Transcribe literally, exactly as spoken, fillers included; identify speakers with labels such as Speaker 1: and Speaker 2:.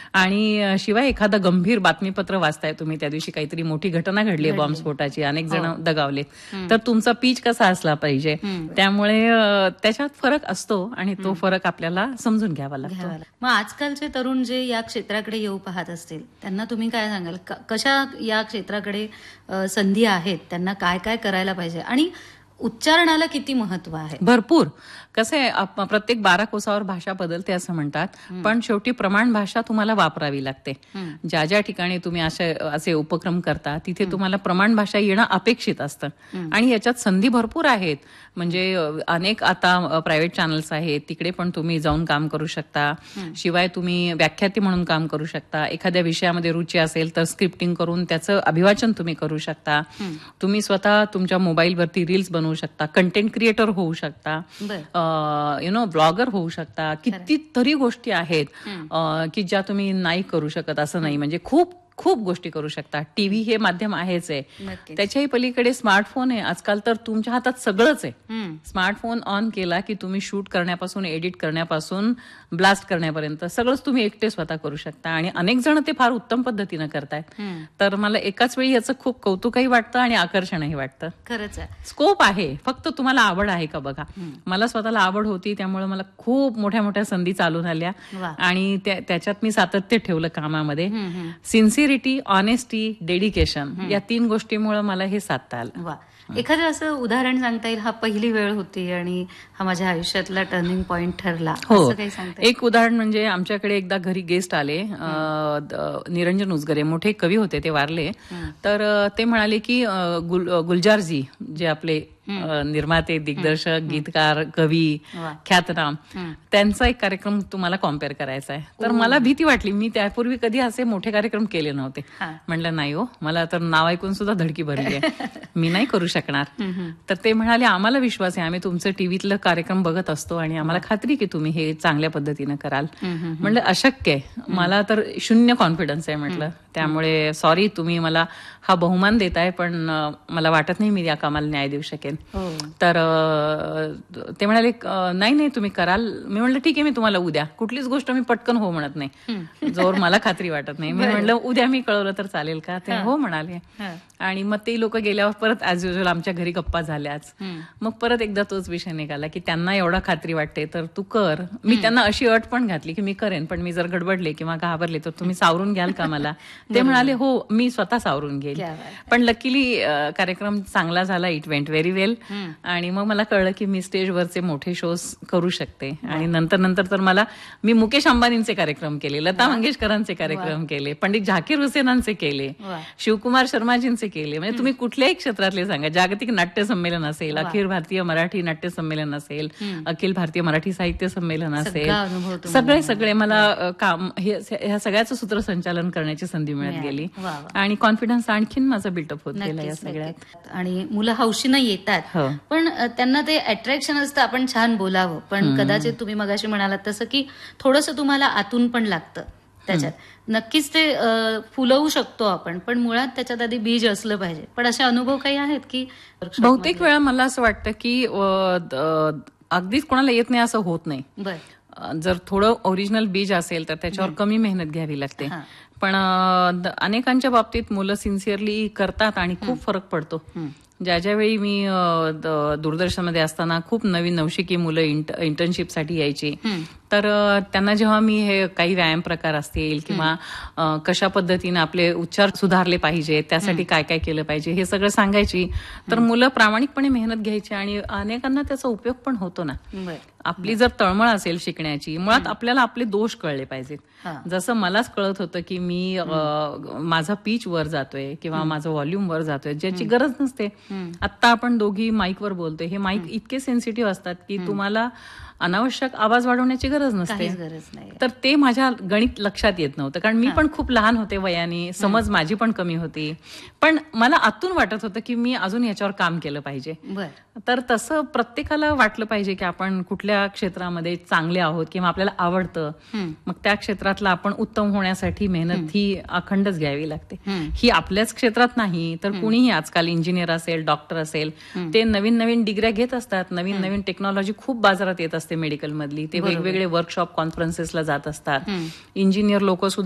Speaker 1: आणि अ, शिवाय एखादं गंभीर बातमीपत्र वाचताय तुम्ही, त्या दिवशी काहीतरी मोठी घटना घडली आहे बॉम्बस्फोटाची, अनेक जण दगावलेत, तर तुमचा पीच कसा असला पाहिजे. त्यामुळे अ, त्याच्यात फरक असतो आणि तो फरक आपल्याला समजून घ्यावा लागतो.
Speaker 2: मग आजकालचे तरुण जे या क्षेत्राकडे येऊ पाहत असतील त्यांना तुम्ही काय सांगाल? क- कशा या क्षेत्राकडे अ, संधी आहेत, त्यांना काय काय करायला पाहिजे आणि उच्चारणाला किती महत्व आहे?
Speaker 1: भरपूर. कसं आहे, आप- प्रत्येक बारा कोसावर भाषा बदलते असं म्हणतात, पण शेवटी प्रमाण भाषा तुम्हाला वापरावी लागते. ज्या ज्या ठिकाणी तुम्ही असे असे उपक्रम करता तिथे तुम्हाला प्रमाण भाषा येणं अपेक्षित असतं आणि याच्यात संधी भरपूर आहेत. म्हणजे अ, अनेक आता प्रायव्हेट चॅनल्स आहेत, तिकडे पण तुम्ही जाऊन काम करू शकता. शिवाय तुम्ही व्याख्याती म्हणून काम करू शकता. एखाद्या विषयामध्ये रुची असेल तर स्क्रिप्टिंग करून त्याचं अभिवाचन तुम्ही करू शकता. तुम्ही स्वतः तुमच्या मोबाईलवरती रील्स बनवू शकता, कंटेंट क्रिएटर होऊ शकता, यु नो ब्लॉगर होऊ शकता. कितीतरी गोष्टी आहेत अ, की ज्या तुम्ही नाही करू शकत असं नाही. म्हणजे खूप खूप गोष्टी करू शकता. टीव्ही हे माध्यम आहेच आहे, त्याच्याही पलीकडे स्मार्टफोन आहे आजकाल, तर तुमच्या हातात सगळंच आहे. स्मार्टफोन ऑन केला की तुम्ही शूट करण्यापासून, एडिट करण्यापासून, ब्लास्ट करण्यापर्यंत सगळंच तुम्ही एकटे स्वतः करू शकता आणि अनेक जण ते फार उत्तम पद्धतीनं करतायत. तर मला एकाच वेळी याचं खूप कौतुकही वाटतं आणि आकर्षणही वाटतं.
Speaker 2: खरंच आहे,
Speaker 1: स्कोप आहे, फक्त तुम्हाला आवड आहे का बघा. मला स्वतःला आवड होती, त्यामुळे मला खूप मोठ्या मोठ्या संधी चालून आल्या आणि त्याच्यात मी सातत्य ठेवलं कामामध्ये. सिन्सिअरिटी, ऑनेस्टी, डेडिकेशन या तीन गोष्टीमुळे मला हे साधता आलं.
Speaker 2: वा, एखादं असं उदाहरण सांगता येईल, हा पहिली वेळ होती आणि हा माझ्या आयुष्यातला टर्निंग पॉइंट ठरला, असं काही सांगता येईल?
Speaker 1: एक उदाहरण म्हणजे आमच्याकडे एकदा घरी गेस्ट आले, अ, द- निरंजन उजगरे मोठे कवी होते, ते वारले. तर अ, ते म्हणाले की अ, गुल गुलजारजी जे आपले अ, निर्माते, दिग्दर्शक, गीतकार, कवी, ख्यातनाम, त्यांचा एक कार्यक्रम तुम्हाला कॉम्पेअर करायचा आहे. तर मला भीती वाटली, मी त्यापूर्वी कधी असे मोठे कार्यक्रम केले नव्हते. म्हणलं नाही हो, मला तर नाव ऐकून सुद्धा धडकी भरली आहे, मी नाही करू शकणार. तर ते म्हणाले आम्हाला विश्वास आहे, आम्ही तुमचं टीव्हीतलं कार्यक्रम बघत असतो आणि आम्हाला खात्री की तुम्ही हे चांगल्या पद्धतीनं कराल. म्हणलं अशक्य आहे, मला तर शून्य कॉन्फिडन्स आहे म्हटलं. त्यामुळे सॉरी, तुम्ही मला हा बहुमान देताय, पण अ, मला वाटत नाही मी या कामाला न्याय देऊ शकेन. तर अ, ते म्हणाले अ, नाही नाही तुम्ही कराल. मी म्हणलं ठीक आहे, मी तुम्हाला उद्या, कुठलीच गोष्ट मी पटकन हो म्हणत नाही जोर मला खात्री वाटत नाही. मी म्हणलं उद्या मी कळवलं तर चालेल का? ते हो म्हणाले. आणि मग ते लोक गेल्यावर परत ऍज युजल आमच्या घरी गप्पा झाल्याच. मग परत एकदा तोच विषय निघाला की त्यांना एवढा खात्री वाटते तर तू कर. मी त्यांना अशी अट पण घातली की मी करेन, पण मी जर गडबडले किंवा घाबरले तर तुम्ही सावरून घ्याल का मला? ते म्हणाले हो, मी स्वतः सावरून घेईल. पण लकीली कार्यक्रम चांगला झाला, इट वेंट व्हेरी वेल. आणि मग मला कळलं की मी स्टेजवरचे मोठे शोज करू शकते. आणि नंतर नंतर तर मला मी मुकेश अंबानींचे कार्यक्रम केले, लता मंगेशकरांचे कार्यक्रम केले, पंडित झाकीर हुसेनांचे केले, शिवकुमार शर्माजींचे केले. म्हणजे तुम्ही कुठल्याही क्षेत्रातले सांगा, जागतिक नाट्य संमेलन असेल, अखिल भारतीय मराठी नाट्य संमेलन असेल, अखिल भारतीय मराठी साहित्य संमेलन असेल, सगळे सगळे मला अ, काम हे ह्या सगळ्याचं सूत्रसंचालन करण्याची संधी मिळत गेली आणि कॉन्फिडन्स आणखीन माझा बिल्टअप होत गेला या सगळ्यात.
Speaker 2: आणि मुलं हौशीनं येतात, पण अ, त्यांना ते अट्रॅक्शन असतं, आपण छान बोलावं, पण कदाचित तुम्ही मगाशी म्हणालात तसं की थोडंसं तुम्हाला आतून पण लागतं त्याच्यात. नक्कीच ते अ, फुलवू शकतो आपण, पण मुळात त्याच्यात आधी बीज असलं पाहिजे. पण असे अनुभव काही आहेत की?
Speaker 1: बहुतेक वेळा मला असं वाटतं की अ, द- अगदीच कोणाला येत नाही असं होत नाही. अ, जर थोडं ओरिजिनल बीज असेल तर त्याच्यावर कमी मेहनत घ्यावी लागते. पण अ, द- अनेकांच्या बाबतीत मुलं सिन्सिअरली करतात आणि खूप फरक पडतो. ज्या ज्यावेळी मी अ, द- दूरदर्शनमध्ये असताना खूप नवीन नवशिकी मुलं इंट इंटर्नशिपसाठी यायची, तर अ, त्यांना जेव्हा मी हे काही व्यायाम प्रकार असतील किंवा अ, कशा पद्धतीने आपले उच्चार सुधारले पाहिजे, त्यासाठी काय काय केलं पाहिजे हे सगळं सांगायची, तर मुलं प्रामाणिकपणे मेहनत घ्यायची आणि अनेकांना त्याचा उपयोग पण होतो ना. आपली जर तळमळ असेल शिकण्याची, मुळात आपल्याला आपले दोष कळले पाहिजेत. जसं मलाच कळत होतं की मी अ, माझा पीच वर जातोय किंवा माझं व्हॉल्यूम वर जातोय, ज्याची गरज नसते. आता आपण दोघी माईकवर बोलतोय, हे माईक इतके सेन्सिटिव्ह असतात की तुम्हाला अनावश्यक आवाज वाढवण्याची गरज नसते. तर ते माझ्या गणित लक्षात येत नव्हतं, कारण मी पण खूप लहान होते वयाने, समज माझी पण कमी होती, पण मला आतून वाटत होतं की मी अजून याच्यावर काम केलं पाहिजे. तर तसं प्रत्येकाला वाटलं पाहिजे की आपण कुठल्या क्षेत्रामध्ये चांगले आहोत किंवा आपल्याला आवडतं, मग त्या क्षेत्रातला आपण उत्तम होण्यासाठी मेहनत ही अखंडच घ्यावी लागते. ही आपल्याच क्षेत्रात नाही तर कुणीही, आजकाल इंजिनियर असेल, डॉक्टर असेल, ते नवीन नवीन डिग्र्या घेत असतात, नवीन नवीन टेक्नॉलॉजी खूप बाजारात येत असते मेडिकल मधली, ते वेगवेगळे वर्कशॉप, कॉन्फरन्सेसला जात असतात. इंजिनियर लोक सुद्धा